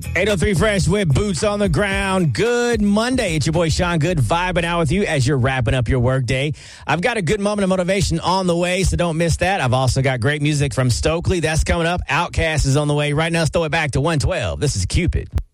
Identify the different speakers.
Speaker 1: 803 Fresh with Boots on the Ground. Good Monday. It's your boy Sean Good vibing out with you as you're wrapping up your work day. I've got a good moment of motivation on the way, so don't miss that. I've also got great music from Stokely. That's coming up. Outkast is on the way. Right now, let's throw it back to 112. This is Cupid.